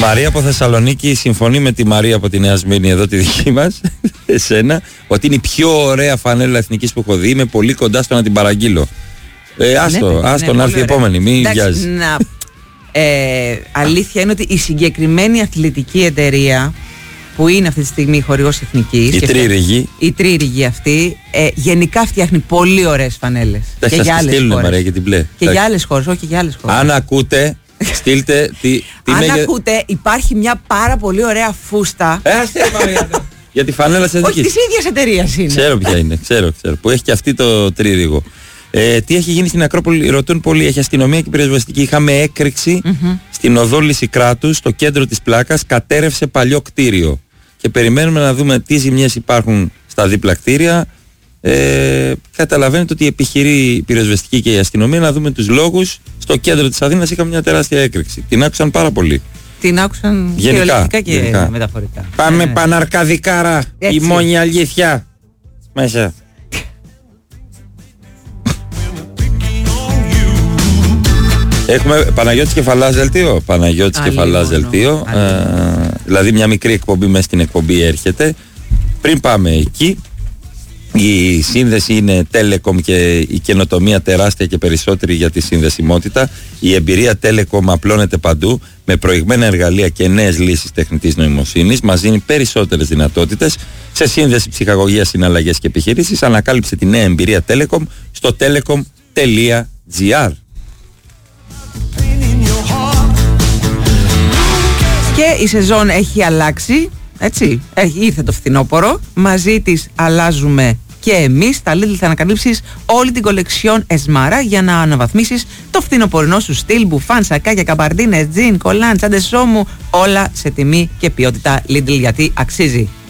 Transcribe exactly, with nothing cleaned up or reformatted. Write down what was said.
Μαρία από Θεσσαλονίκη συμφωνεί με τη Μαρία από τη Νέα Σμύρνη, εδώ τη δική μας, εσένα, ότι είναι η πιο ωραία φανέλα εθνικής που έχω δει. Είμαι πολύ κοντά στο να την παραγγείλω. Ε, άστο, ναι, άστο ναι, να έρθει η επόμενη, μην βιάζει. Να, ε, αλήθεια είναι ότι η συγκεκριμένη αθλητική εταιρεία που είναι αυτή τη στιγμή χορηγός εθνικής, η Τρίριγη, η Τρίριγη αυτή, ε, γενικά φτιάχνει πολύ ωραίες φανέλες. Και για άλλες χώρες. Μαρία, και την μπλε. Και για άλλες χώρες, όχι και για άλλες χώρες. Αν ακούτε, στείλτε. Τι, τι Αν με... ακούτε, υπάρχει μια πάρα πολύ ωραία φούστα. Ε, άστε, Μαρία. Για τη φανέλα της εθνικής. Όχι, της ίδιας εταιρείας είναι. Ξέρω ποια είναι, ξέρω, ξέρω. Που έχει και αυτή το Τρίριγο. Ε, τι έχει γίνει στην Ακρόπολη, ρωτούν πολλοί. Έχει αστυνομία και πυροσβεστική. Είχαμε έκρηξη mm-hmm. στην οδό Λυσικράτου, στο κέντρο της πλάκας. Κατέρευσε παλιό κτίριο. Και περιμένουμε να δούμε τι ζημιές υπάρχουν στα δίπλα κτίρια. Ε, καταλαβαίνετε ότι επιχειρεί η πυροσβεστική και η αστυνομία να δούμε τους λόγους. Στο κέντρο της Αθήνας είχαμε μια τεράστια έκρηξη. Την άκουσαν πάρα πολύ. Την άκουσαν γενικά και γενικά. μεταφορικά. Πάμε ε, παναρκαδικάρα. Η μόνη αλήθεια. Μέσα. Έχουμε Παναγιώτης Κεφαλάς δελτίο. Παναγιώτης Κεφαλάς δελτίο. Ε, δηλαδή μια μικρή εκπομπή μέσα στην εκπομπή έρχεται. Πριν πάμε εκεί, η σύνδεση είναι Telecom και η καινοτομία τεράστια και περισσότερη για τη συνδεσιμότητα. Η εμπειρία Telecom απλώνεται παντού με προηγμένα εργαλεία και νέες λύσεις τεχνητής νοημοσύνης. Μας δίνει περισσότερες δυνατότητες σε σύνδεση, ψυχαγωγία, συναλλαγές και επιχειρήσεις. Ανακάλυψε τη νέα εμπειρία Telecom στο telecom τελεία gr. Και η σεζόν έχει αλλάξει, έτσι, έχει, ήρθε το φθινόπωρο, μαζί της αλλάζουμε και εμείς. Τα Lidl θα ανακαλύψεις όλη την κολεξιόν Εσμάρα για να αναβαθμίσεις το φθινοπορεινό σου στυλ, μπουφάν, σακάκια, καμπαρντίνες, τζιν, κολάν, τσάντες ώμου, όλα σε τιμή και ποιότητα Lidl, γιατί αξίζει.